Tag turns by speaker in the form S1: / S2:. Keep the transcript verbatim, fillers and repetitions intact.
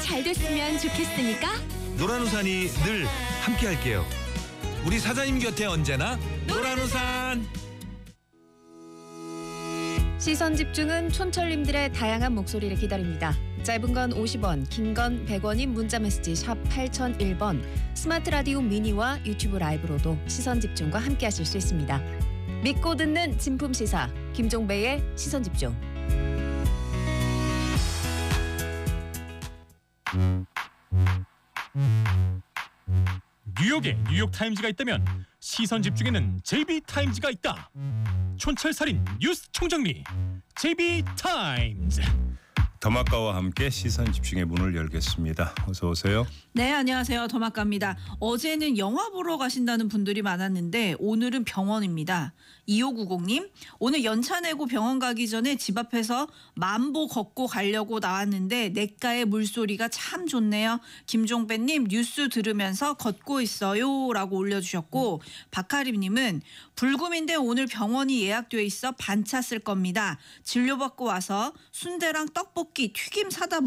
S1: 잘 됐으면 좋겠으니까
S2: 노란우산이 늘 함께할게요. 우리 사장님 곁에 언제나 노란우산.
S3: 시선 집중은 촌철님들의 다양한 목소리를 기다립니다. 짧은 건 오십 원, 긴 건 백 원인 문자메시지 샵 팔공공일 번, 스마트 라디오 미니와 유튜브 라이브로도 시선 집중과 함께하실 수 있습니다. 믿고 듣는 진품 시사 김종배의 시선 집중.
S4: 뉴욕에 뉴욕타임즈가 있다면 시선 집중에는 제이비타임즈가 있다. 촌철살인 뉴스 총정리 제이비타임즈.
S5: 더마카와 함께 시선 집중의 문을 열겠습니다. 어서 오세요.
S6: 네, 안녕하세요. 더마카입니다. 어제는 영화 보러 가신다는 분들이 많았는데 오늘은 병원입니다. 이오구공님, 오늘 연차 내고 병원 가기 전에 집 앞에서 만보 걷고 가려고 나왔는데 냇가의 물소리가 참 좋네요. 김종배님, 뉴스 들으면서 걷고 있어요 라고 올려주셨고, 박하림님은 불금인데 오늘 병원이 예약돼 있어 반차 쓸 겁니다. 진료받고 와서 순대랑 떡볶이 튀김 사다